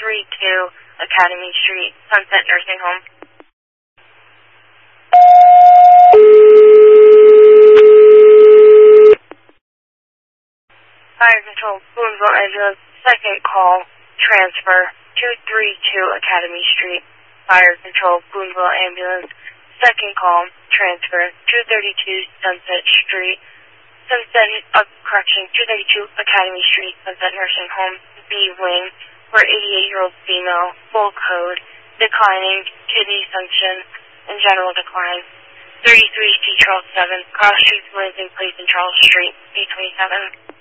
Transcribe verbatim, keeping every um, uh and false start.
thirty-two Academy Street, Sunset Nursing Home. Fire Control, Boonville Ambulance, second call, transfer, two thirty-two Academy Street. Fire Control, Boonville Ambulance, second call, transfer, two thirty-two Sunset Street. Sunset, uh, correction, two thirty-two Academy Street, Sunset Nursing Home, B Wing, for eighty-eight-year-old female, full code, declining, kidney function, and general decline. thirty-three C Charles seven, Cross Street, Lansing Place, and Charles Street, B twenty-seven.